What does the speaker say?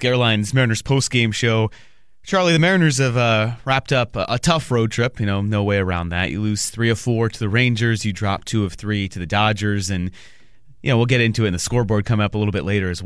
Alaska Airlines Mariners postgame show. Charlie, the Mariners have wrapped up a tough road trip. No way around that. You lose 3 of 4 to the Rangers. You drop 2 of 3 to the Dodgers. And, we'll get into it in the scoreboard coming up a little bit later as well.